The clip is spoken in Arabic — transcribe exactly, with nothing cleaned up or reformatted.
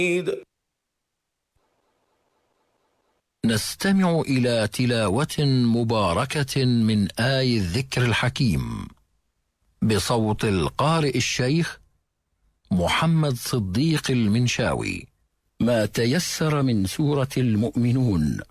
نستمع إلى تلاوة مباركة من آي الذكر الحكيم بصوت القارئ الشيخ محمد صديق المنشاوي، ما تيسر من سورة المؤمنون.